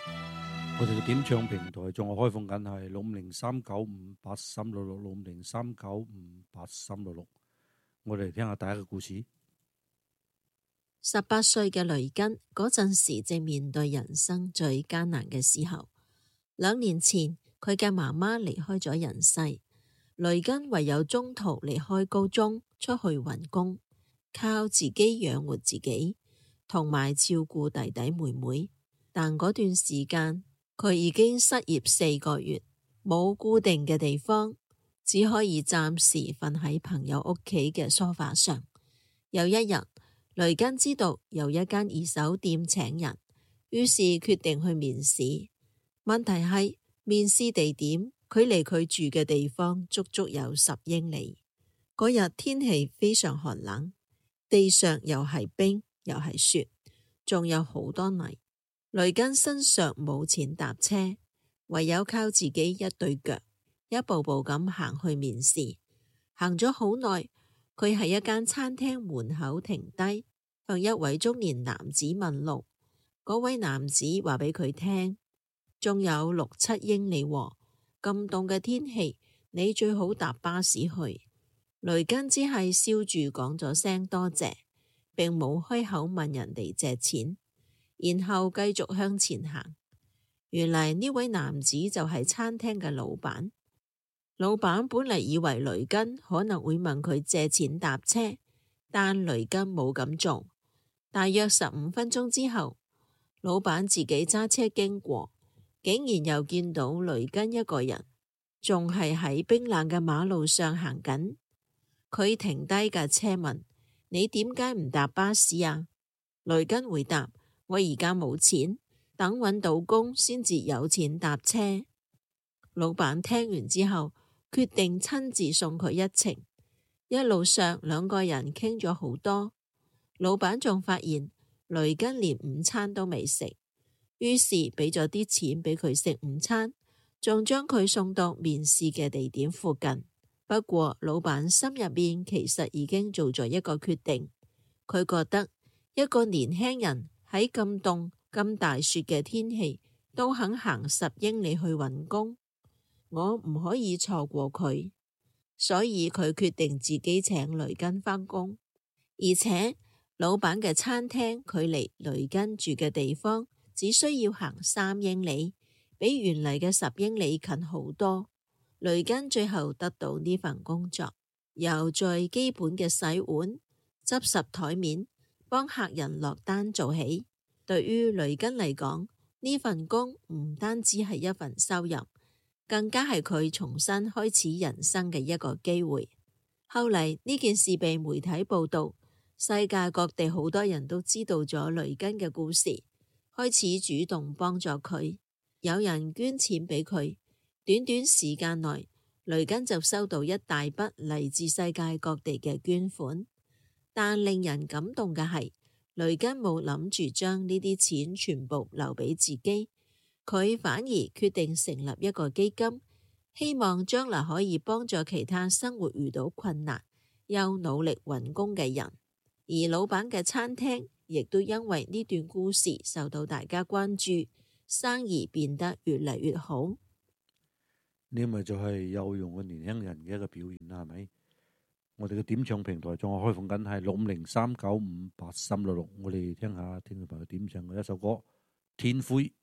我哋嘅點唱平台仲係開放緊，係6503958366，6503958366。我哋嚟聽下第一個故事。 18歲嘅雷根嗰陣時正面對人生最艱難嘅時候。2年前，佢嘅媽媽離開咗人世，雷根唯有中途離開高中出去揾工，靠自己養活自己，同埋照顧弟弟妹妹。但嗰段時間，佢已經失業4個月，冇固定嘅地方，只可以暫時瞓喺朋友屋企嘅梳化上。有一日，雷根知道有一間二手店請人，於是決定去面試。問題係面試地點距離佢住嘅地方足足有10英里。嗰日天氣非常寒冷，地上又係冰又係雪，仲有好多泥。雷根身上冇錢搭車，唯有靠自己一對腳，一步步咁行去面試。行咗好耐，佢喺一間餐廳門口停低，向一位中年男子問路。嗰位男子話俾佢聽，仲有6、7英里喎，咁凍嘅天氣，你最好搭巴士去。雷根只係笑住講咗聲多謝，並冇開口問人哋借錢，然後繼續向前行。原來呢位男子就係餐廳嘅老闆。老闆本嚟以為雷根可能會問佢借錢搭車，但雷根冇咁做。大約15分鐘之後，老闆自己揸車經過，竟然又見到雷根一個人，仲係喺冰冷嘅馬路上行緊。佢停低架車問：你點解唔搭巴士啊？雷根回答：我而家冇錢，等搵到工先至有錢搭車。老闆聽完之後，決定親自送佢一程。一路上兩個人傾咗好多，老闆仲發現雷根連午餐都未食，於是俾咗啲錢俾佢食午餐，仲將佢送到面試嘅地點附近。不過老闆心入面其實已經做咗一個決定，佢覺得一個年輕人喺咁凍咁大雪嘅天氣都肯行10英里去揾工，我唔可以錯過佢，所以佢決定自己請雷根返工。而且老闆嘅餐廳距離雷根住嘅地方只需要行3英里，比原嚟嘅10英里近好多。雷根最後得到呢份工作，由最基本嘅洗碗、執拾台面、幫客人落單做起。對於雷根嚟講，呢份工唔單止係一份收入，更加係佢重新開始人生嘅一個機會。後嚟呢件事被媒體報道，世界各地好多人都知道咗雷根嘅故事，開始主動幫助佢，有人捐錢俾佢。短短時間內，雷根就收到一大筆嚟自世界各地嘅捐款。但令人感動嘅係，雷根冇諗住將呢啲錢全部留俾自己，佢反而決定成立一個基金，希望將來可以幫助其他生活遇到困難又努力揾工嘅人。而老闆嘅餐廳亦都因為呢段故事受到大家關注，生意變得越嚟越好。 呢咪就係有用嘅年輕人嘅一個表現啦，係咪？我哋嘅點唱平台仲係開放緊，係6503958366。我哋聽下聽眾朋友點唱嘅一首歌《天灰》。